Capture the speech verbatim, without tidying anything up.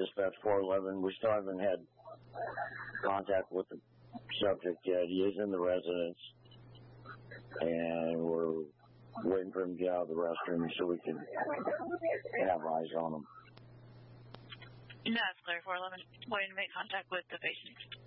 Dispatch four eleven. We still haven't had contact with the subject yet. He is in the residence, and we're waiting for him to get out of the restroom so we can have eyes on him. No, that's clear. four eleven, waiting to make contact with the patient.